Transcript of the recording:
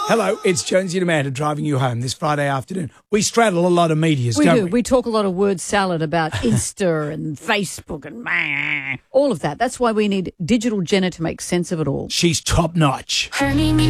Hello, it's Jonesy and Amanda driving you home this Friday afternoon. We straddle a lot of medias, We don't do. we? We talk a lot of word salad about Insta and Facebook and all of that. That's why we need Digital Jenna to make sense of it all. She's top notch.